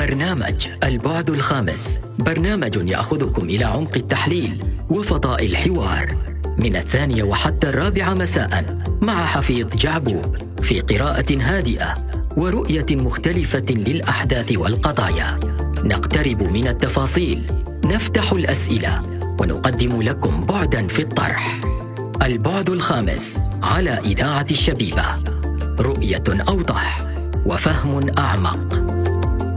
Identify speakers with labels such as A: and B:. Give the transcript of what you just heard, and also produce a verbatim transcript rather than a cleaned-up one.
A: برنامج البعد الخامس، برنامج يأخذكم إلى عمق التحليل وفضاء الحوار من الثانية وحتى الرابعة مساء مع حفيظ جعبوب في قراءة هادئة ورؤية مختلفة للأحداث والقضايا. نقترب من التفاصيل، نفتح الأسئلة ونقدم لكم بعداً في الطرح. البعد الخامس على إذاعة الشبيبة، رؤية أوضح وفهم أعمق.